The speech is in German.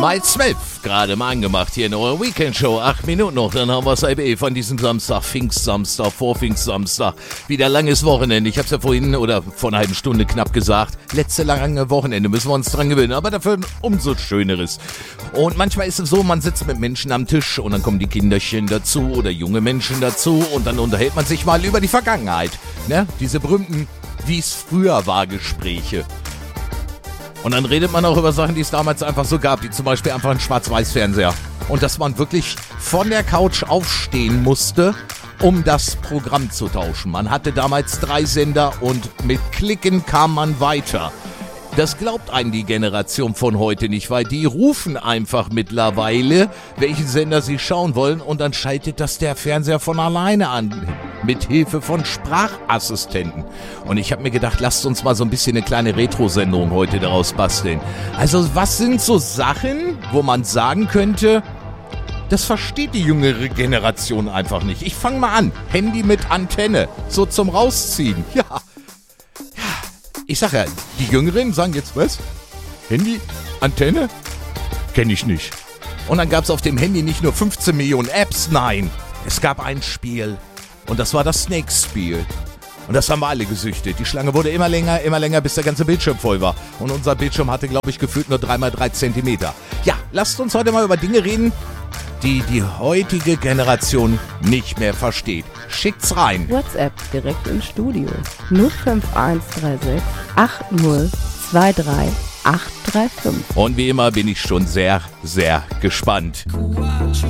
Mile Smith, gerade mal angemacht hier in eurer Weekend-Show. 8 Minuten noch, dann haben wir es von diesem Samstag, Pfingstsamstag, Vorpfingstsamstag. Wieder langes Wochenende. Ich habe es ja vorhin oder vor einer halben Stunde knapp gesagt. Letzte lange Wochenende, müssen wir uns dran gewöhnen. Aber dafür umso Schöneres. Und manchmal ist es so, man sitzt mit Menschen am Tisch und dann kommen die Kinderchen dazu oder junge Menschen dazu und dann unterhält man sich mal über die Vergangenheit. Ne? Diese berühmten, wie es früher war, Gespräche. Und dann redet man auch über Sachen, die es damals einfach so gab, wie zum Beispiel einfach ein Schwarz-Weiß-Fernseher. Und dass man wirklich von der Couch aufstehen musste, um das Programm zu tauschen. Man hatte damals 3 Sender und mit Klicken kam man weiter. Das glaubt einem die Generation von heute nicht, weil die rufen einfach mittlerweile, welchen Sender sie schauen wollen und dann schaltet das der Fernseher von alleine an, mit Hilfe von Sprachassistenten. Und ich habe mir gedacht, lasst uns mal so ein bisschen eine kleine Retro-Sendung heute daraus basteln. Also was sind so Sachen, wo man sagen könnte, das versteht die jüngere Generation einfach nicht. Ich fange mal an, Handy mit Antenne, so zum Rausziehen, ja. Ich sag ja, die Jüngeren sagen jetzt, was? Handy? Antenne? Kenn ich nicht. Und dann gab's auf dem Handy nicht nur 15 Millionen Apps, nein. Es gab ein Spiel. Und das war das Snake-Spiel. Und das haben wir alle gesüchtet. Die Schlange wurde immer länger, bis der ganze Bildschirm voll war. Und unser Bildschirm hatte, glaube ich, gefühlt nur 3x3 Zentimeter. Ja, lasst uns heute mal über Dinge reden, die die heutige Generation nicht mehr versteht. Schickt's rein. WhatsApp direkt ins Studio. 05136 8023 835. Und wie immer bin ich schon sehr, sehr gespannt.